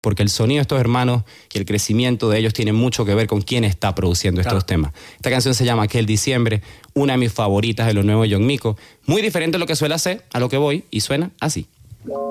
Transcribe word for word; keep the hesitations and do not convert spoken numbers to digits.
porque el sonido de estos hermanos y el crecimiento de ellos tiene mucho que ver con quién está produciendo Claro. estos temas. Esta canción se llama Aquel Diciembre, una de mis favoritas de lo nuevo de John Mico, muy diferente a lo que suele hacer, a lo que voy, y suena así.